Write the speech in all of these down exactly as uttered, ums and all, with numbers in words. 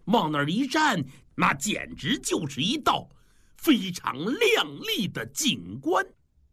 往那儿一站，那简直就是一道非常亮丽的景观。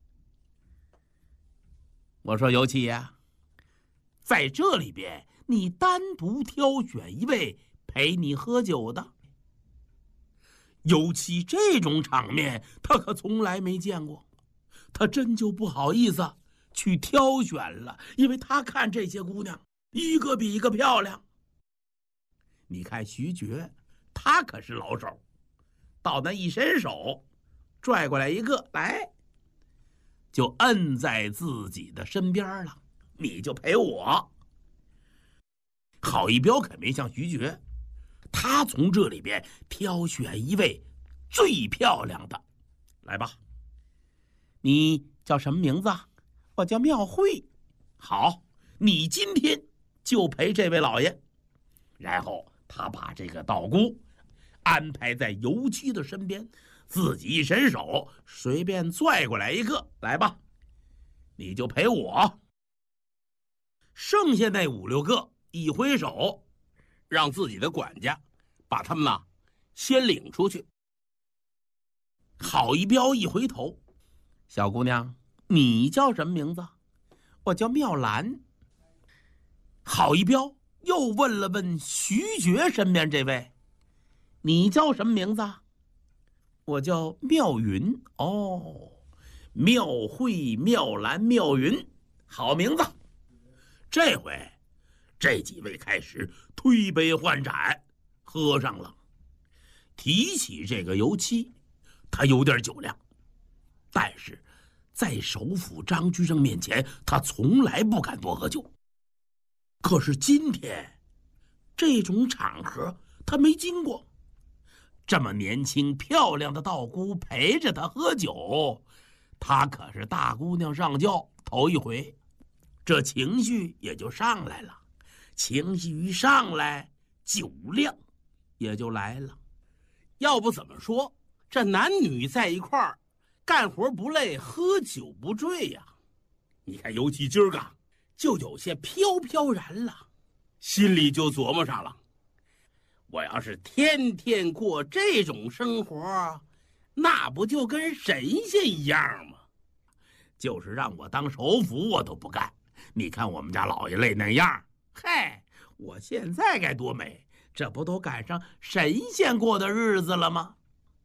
我说尤其呀，在这里边你单独挑选一位陪你喝酒的。尤其这种场面他可从来没见过，他真就不好意思去挑选了，因为他看这些姑娘一个比一个漂亮。你看徐觉，他可是老手，到那一伸手拽过来一个来，就摁在自己的身边了，你就陪我。郝一彪可没像徐觉，他从这里边挑选一位最漂亮的。来吧，你叫什么名字？我叫妙慧。好，你今天就陪这位老爷。然后他把这个道姑安排在尤七的身边，自己一伸手随便拽过来一个，来吧，你就陪我。剩下那五六个一挥手，让自己的管家把他们呢先领出去。郝一彪一回头，小姑娘，你叫什么名字？我叫妙兰。郝一彪又问了问徐觉身边这位，你叫什么名字？我叫妙云。哦，妙慧、妙兰、妙云，好名字。这回这几位开始推杯换盏，喝上了。提起这个尤七，他有点酒量，但是在首府张居正面前，他从来不敢多喝酒。可是今天这种场合他没经过，这么年轻漂亮的道姑陪着他喝酒，他可是大姑娘上轿头一回，这情绪也就上来了。情绪一上来，酒量也就来了。要不怎么说这男女在一块儿，干活不累，喝酒不醉呀？你看尤其今儿个就有些飘飘然了，心里就琢磨上了，我要是天天过这种生活，那不就跟神仙一样吗？就是让我当首辅我都不干。你看我们家老爷累那样，嗨，我现在该多美，这不都赶上神仙过的日子了吗？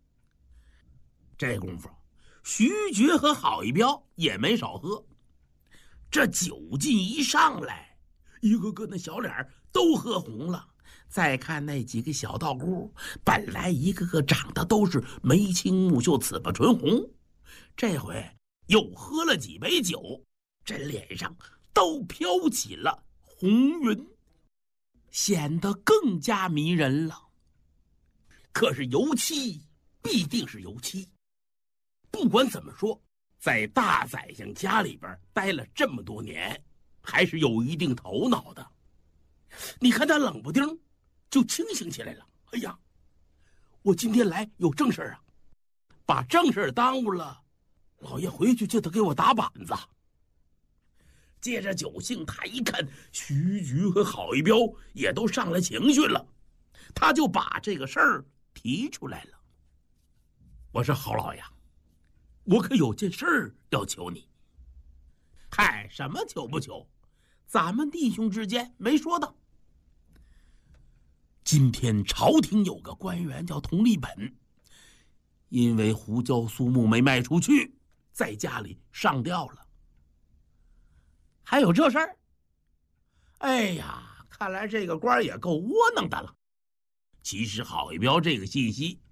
这功夫徐觉和郝一彪也没少喝，这酒劲一上来，一个个那小脸都喝红了。再看那几个小道姑，本来一个个长得都是眉清目秀、紫巴唇红，这回又喝了几杯酒，这脸上都飘起了红云，显得更加迷人了。可是尤七必定是尤七，不管怎么说，在大宰相家里边待了这么多年，还是有一定头脑的。你看他冷不丁就清醒起来了，哎呀，我今天来有正事啊，把正事耽误了，老爷回去就得给我打板子。借着酒兴，他一看徐局和郝一彪也都上来情绪了，他就把这个事儿提出来了。我说郝老爷，我可有件事儿要求你。嗨，什么求不求，咱们弟兄之间没说的。今天朝廷有个官员叫佟立本，因为胡椒苏木没卖出去，在家里上吊了。还有这事儿？哎呀，看来这个官也够窝囊的了。其实郝一彪这个信息